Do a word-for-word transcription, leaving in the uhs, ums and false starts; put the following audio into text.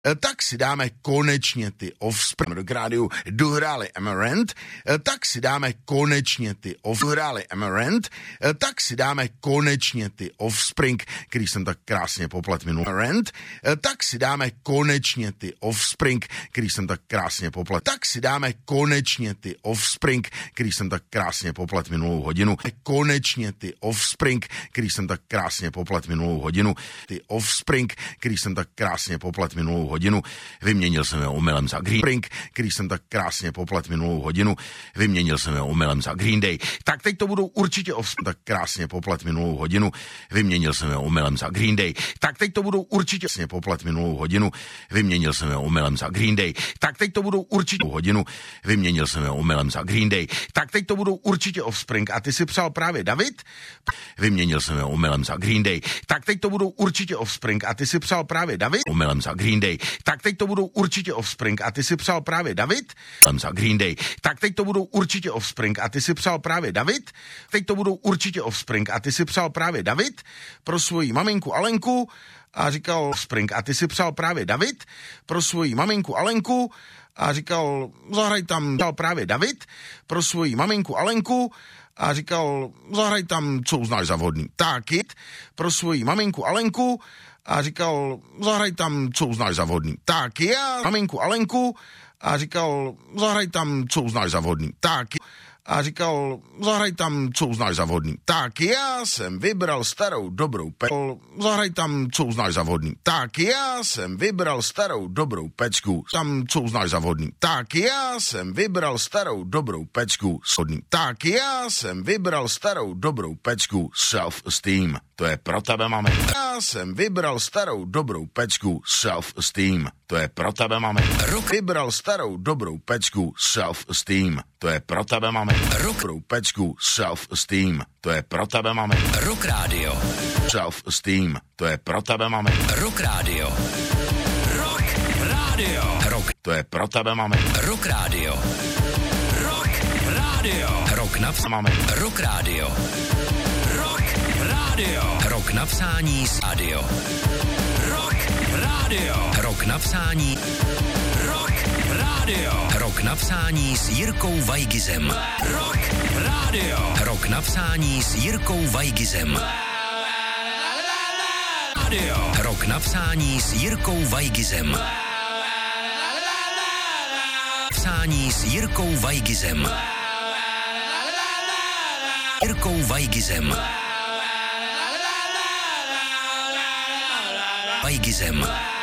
tak si dáme konečně ty Offspring k rádiu dohráli Amarant, tak si dáme konečně ty dohráli Amarant, tak si dáme konečně ty Offspring, který jsem tak krásně poplet minul Amarant, tak si dáme konečně ty Offspring, který jsem tak krásně poplet, tak si dáme konečně ty Offspring, který jsem tak krásně poplet minulou hodinu, konečně ty Offspring, který jsem tak krásně poplet minulou hodinu, ty Offspring, který jsem tak krásně poplet minulou hodinu, vyměnil jsem je omylem za Green Spring, který jsem tak krásně poplet minulou hodinu, vyměnil jsem je omylem za Green Day. Tak teď to budou určitě Offspring, tak krásně poplet minulou hodinu, vyměnil jsem je omylem za Green Day. Tak teď to budou určitě krásně poplet minulou hodinu, vyměnil jsem je omylem za Green Day. Tak teď to budou určitě hodinu, vyměnil jsem je omylem za Green Day. Tak teď to budou určitě Offspring a ty si přál právě David, vyměnil jsem je omylem za Green Day. Tak teď to budou určitě Offspring a ty si přál právě David, omylem za Green Day. Tak teď to budou určitě Offspring a ty si přál právě David, za Green Day. Tak teď to budou určitě Offspring a ty si přál právě David, teď to budou určitě Offspring a ty si přál právě David pro svoji maminku Alenku a říkal Offspring a ty si přál právě David pro svoji maminku Alenku a říkal, zahraj tam, přál právě David pro svoji maminku Alenku a říkal, zahraj tam, co uznáš za vhodný. Tak jít pro svoji maminku Alenku a říkal, zahraj tam, co uznáš za vhodný. Tak já maminku Alenku a říkal, zahraj tam, co uznáš za vhodný. Tak a říkal, zahraj tam, co uznáš za vhodný. Tak já jsem vybral starou dobrou pečku. Zahraj tam, co uznáš za vhodný. Tak já jsem vybral starou dobrou pečku. Tam, co uznáš za vhodný. Tak já jsem vybral starou dobrou pečku. Shodný. Tak já jsem vybral starou dobrou pečku. Self-esteem. To je pro tebe, mami. Já jsem vybral starou dobrou pečku. Self-esteem. To je pro tebe, mami. Rok vybral starou dobrou pečku. Self-esteem. To je pro tebe, mami. Dobrou pečku. Self-esteem. To je pro tebe, mami. Rock Radio. Self-esteem. To je pro tebe, mami. Rock Radio. Rock Radio. Rock. To je pro tebe, mami. Rock Radio. Rock Radio. Rock na ps- mami. Rock Radio. Rock Radio. Rock na psání s radio. Rock Radio. Rock na psání. Rock Radio. Rock na psání s Jirkou Vajgizem. Rock Radio. Rock na psání s Jirkou Vajgizem. Radio. Rock na psání s Jirkou Vajgizem. Psání s Jirkou Vajgizem. Jirkou Vajgizem. Vajgizem.